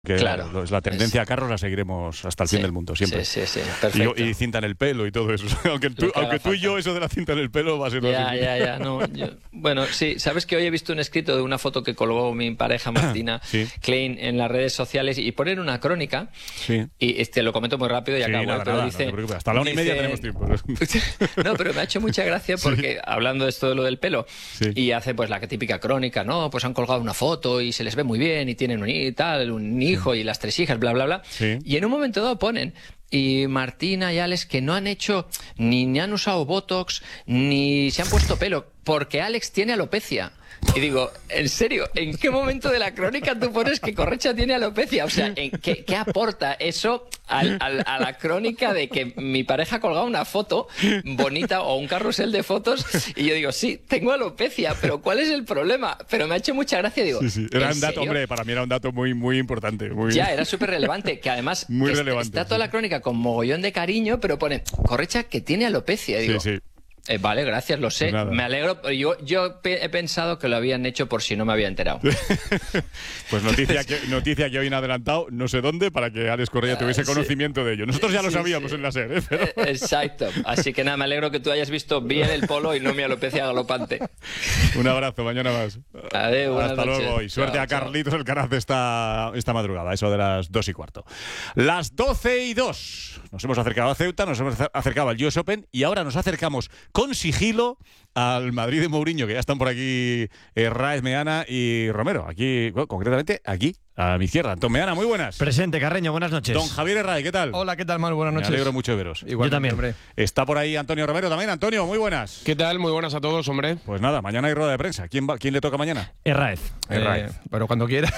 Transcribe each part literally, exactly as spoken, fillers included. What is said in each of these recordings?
Que claro, la tendencia es... a carros la seguiremos hasta el sí, fin del mundo, siempre. Sí, sí, sí, perfecto. Y, y cinta en el pelo y todo eso. aunque tú, aunque tú y yo, eso de la cinta en el pelo va a ser... Ya, así. ya, ya. No, yo... Bueno, sí, sabes que hoy he visto un escrito de una foto que colgó mi pareja Martina sí. Klein en las redes sociales y ponen una crónica. Sí. Y este lo comento muy rápido y sí, acabo. Nada, pero nada, dice, no te hasta la una dice... y media tenemos tiempo. No, pero me ha hecho mucha gracia porque, sí. hablando de esto de lo del pelo, sí. y hace pues la típica crónica, no, pues han colgado una foto y se les ve muy bien y tienen un, y tal, un hijo sí. y las tres hijas, bla, bla, bla. Sí. Y en un momento dado ponen, y Martina y Alex que no han hecho, ni, ni han usado Botox, ni se han puesto pelo, porque Alex tiene alopecia. Y digo, en serio, ¿en qué momento de la crónica tú pones que Correcha tiene alopecia? O sea, ¿en qué, qué aporta eso al, al, a la crónica de que mi pareja ha colgado una foto bonita o un carrusel de fotos? Y yo digo, sí, tengo alopecia, pero ¿cuál es el problema? Pero me ha hecho mucha gracia, digo, sí, sí. Era un dato, serio? hombre, para mí era un dato muy, muy importante. Muy... Ya, era súper relevante, que además muy que relevante, está toda sí. la crónica con mogollón de cariño, pero pone, Correcha que tiene alopecia. Y digo, sí, sí. Eh, vale, gracias, lo sé. Pues me alegro. Yo, yo he pensado que lo habían hecho por si no me había enterado. Pues noticia que, noticia que hoy han adelantado, no sé dónde, para que Alex Correa tuviese uh, sí. conocimiento de ello. Nosotros ya lo sí, sabíamos sí. en la SER, ¿eh? Pero... Exacto. Así que nada, me alegro que tú hayas visto bien el polo y no mi alopecia galopante. Un abrazo, mañana más. Adeu, Hasta noches. luego. Y suerte chao, a Carlitos Alcaraz esta, esta madrugada, eso de las dos y cuarto. Las doce y dos. Nos hemos acercado a Ceuta, nos hemos acercado al U S Open y ahora nos acercamos con sigilo al Madrid de Mourinho, que ya están por aquí eh, Raez, Meana y Romero. Aquí, bueno, concretamente, aquí, a mi izquierda. Antón Meana, muy buenas. Presente, Carreño, buenas noches. Don Javier Herray, ¿qué tal? Hola, ¿qué tal, Manu? Buenas noches. Me alegro mucho de veros. Igual, yo también. Hombre. Está por ahí Antonio Romero también. Antonio, muy buenas. ¿Qué tal? Muy buenas a todos, hombre. Pues nada, mañana hay rueda de prensa. ¿Quién, va, quién le toca mañana? Herraez. Herraez. Eh, pero cuando quieras.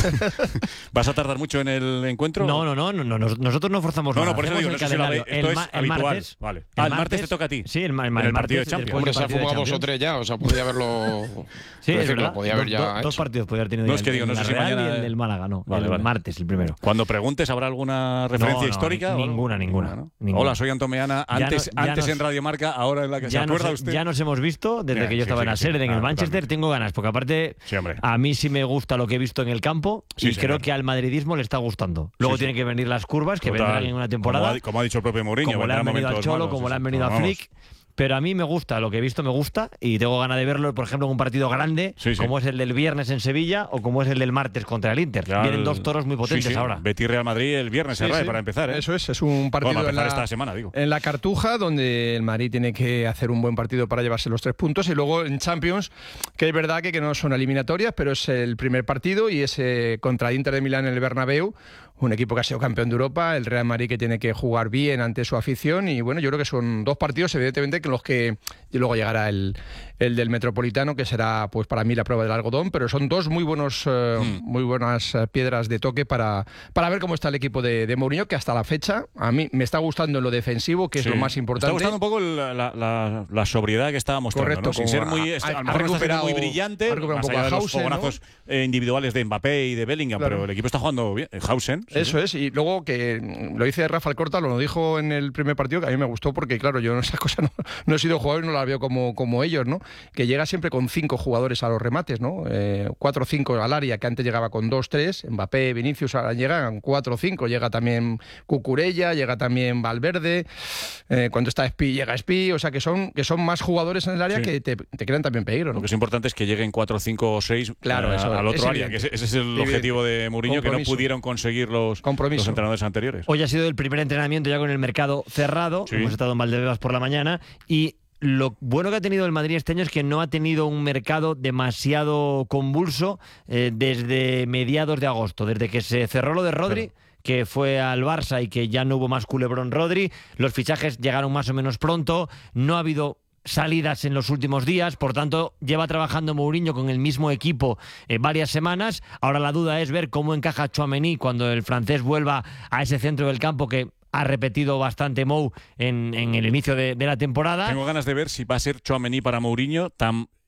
¿Vas a tardar mucho en el encuentro? No, no, no. no, no nosotros no forzamos no, nada. No, por eso digo, no sé si la ve, esto el, es el habitual. Martes, vale. el Ah, el martes, martes te toca a ti. Sí, el, el, el, el martes partido de Champions. Hombre, se ha fumado dos o tres ya, o sea, podía haberlo... Sí, es decir, verdad. Lo podía haber ya do, hecho. Dos partidos podía haber tenido no, ya. Es que digo, no sé si mañana... y el del Málaga, no. Vale, el vale. martes, el primero. Cuando preguntes, ¿habrá alguna referencia no, no, histórica? Ninguna, ninguna, ¿no? ninguna. Hola, soy Antón Meana. Antes, ya no, ya antes nos, en Radio Marca, ahora en la que se acuerda nos, usted. Ya nos hemos visto desde Mira, que yo sí, estaba sí, en la sí, SER, sí, en ah, el Manchester. totalmente. Tengo ganas, porque aparte sí, a mí sí me gusta lo que he visto en el campo sí, y señor. creo que al madridismo le está gustando. Luego sí, tienen sí. que venir las curvas, que Total. vendrán en una temporada. Como ha, como ha dicho el propio Mourinho. Como le han venido al Cholo, malos, como sí, le han sí. venido Pero a vamos. Flick. Pero a mí me gusta, lo que he visto me gusta y tengo ganas de verlo, por ejemplo, en un partido grande, sí, sí. como es el del viernes en Sevilla o como es el del martes contra el Inter. Ya Vienen el... dos toros muy potentes sí, sí. ahora. Betis Real Madrid el viernes, sí, Herray, sí. para empezar. ¿eh? Eso es, es un partido bueno, en, la, esta semana, digo. en la Cartuja, donde el Madrid tiene que hacer un buen partido para llevarse los tres puntos. Y luego en Champions, que es verdad que, que no son eliminatorias, pero es el primer partido y es eh, contra el Inter de Milán en el Bernabéu. Un equipo que ha sido campeón de Europa, el Real Madrid que tiene que jugar bien ante su afición y bueno, yo creo que son dos partidos evidentemente que los que y luego llegará el, el del Metropolitano, que será pues para mí la prueba del algodón, pero son dos muy buenos eh, mm. muy buenas eh, piedras de toque para, para ver cómo está el equipo de, de Mourinho, que hasta la fecha a mí me está gustando en lo defensivo, que es sí. lo más importante. Me está gustando un poco la, la, la, la sobriedad que estaba mostrando, correcto, ¿no? Sin ser muy, ha, a, a, ha, ha recuperado muy brillante, ha recuperado más un poco allá a de los Hausen, fogonazos ¿no? eh, individuales de Mbappé y de Bellingham, claro. pero el equipo está jugando bien. Hausen. Sí, Eso sí. es, y luego que lo dice Rafa Alcorta, lo dijo en el primer partido, que a mí me gustó porque, claro, yo esas cosas no, no he sido jugador y no las veo como, como ellos, ¿no? Que llega siempre con cinco jugadores a los remates, ¿no? Eh, cuatro o cinco al área, que antes llegaba con dos, tres, Mbappé, Vinicius, ahora llegan cuatro o cinco, llega también Cucurella, llega también Valverde, eh, cuando está Espi, llega Espi, o sea que son, que son más jugadores en el área sí. que te, te crean también peligro, ¿no? Lo que es importante es que lleguen cuatro, cinco o seis claro, a, eso, al otro es área, que ese, ese es el objetivo de Mourinho, que no pudieron conseguir los, los entrenadores anteriores. Hoy ha sido el primer entrenamiento ya con el mercado cerrado, sí. hemos estado en Valdebebas por la mañana y lo bueno que ha tenido el Madrid este año es que no ha tenido un mercado demasiado convulso eh, desde mediados de agosto, desde que se cerró lo de Rodri, claro. que fue al Barça y que ya no hubo más culebrón Rodri, los fichajes llegaron más o menos pronto, no ha habido salidas en los últimos días, por tanto lleva trabajando Mourinho con el mismo equipo eh, varias semanas. Ahora la duda es ver cómo encaja Tchouaméni cuando el francés vuelva a ese centro del campo que ha repetido bastante Mou en, en el inicio de, de la temporada. Tengo ganas de ver si va a ser Tchouaméni para Mourinho tan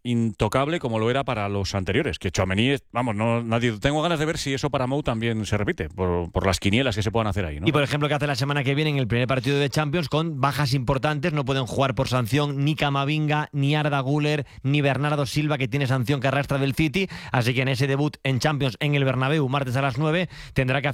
intocable como lo era para los anteriores. Que Tchouaméni, es- vamos, no, nadie, tengo ganas de ver si eso para Mou también se repite, por, por las quinielas que se puedan hacer ahí, ¿no? Y por ejemplo, que hace la semana que viene en el primer partido de Champions con bajas importantes, no pueden jugar por sanción ni Camavinga, ni Arda Güler, ni Bernardo Silva, que tiene sanción que arrastra del City, así que en ese debut en Champions en el Bernabéu, martes a las nueve, tendrá que